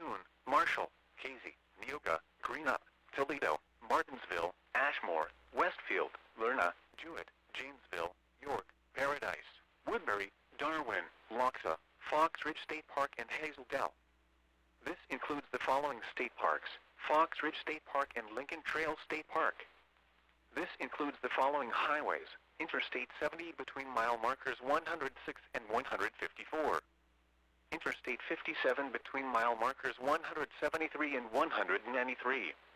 Mattoon, Marshall, Casey, Neoga, Greenup, Toledo, Martinsville, Ashmore, Westfield, Lerna, Jewett, Janesville, York, Paradise, Woodbury, Darwin, Loxa, Fox Ridge State Park and Hazel Dell. This includes the following state parks: Fox Ridge State Park and Lincoln Trail State Park. This includes the following highways: Interstate 70 between mile markers 106 and 154. Interstate 57 between mile markers 173 and 193.